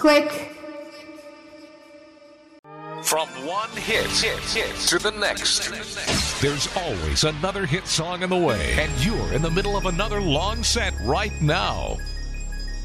Click. From one hit to the next. There's always another hit song in the way, and you're in the middle of another long set right now.